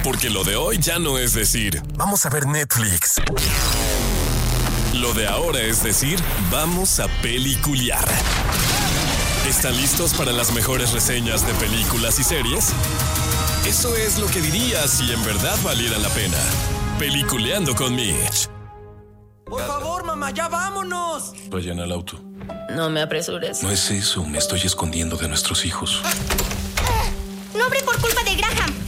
Porque lo de hoy ya no es decir, vamos a ver Netflix. Lo de ahora es decir, vamos a peliculear. ¿Están listos para las mejores reseñas de películas y series? Eso es lo que diría si en verdad valiera la pena. Peliculeando con Mitch. Por favor, mamá, ya vámonos. Vayan al auto. No me apresures. No es eso, me estoy escondiendo de nuestros hijos. No habré por culpa de Graham.